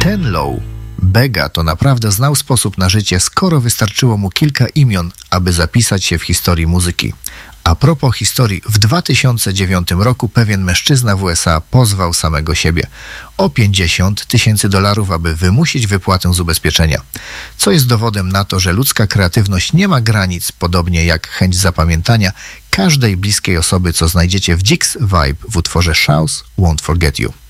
Ten Low, Bega, to naprawdę znał sposób na życie, skoro wystarczyło mu kilka imion, aby zapisać się w historii muzyki. A propos historii, w 2009 roku pewien mężczyzna w USA pozwał samego siebie o $50,000, aby wymusić wypłatę z ubezpieczenia. Co jest dowodem na to, że ludzka kreatywność nie ma granic, podobnie jak chęć zapamiętania każdej bliskiej osoby, co znajdziecie w Jigs Vibe w utworze Shouse Won't Forget You.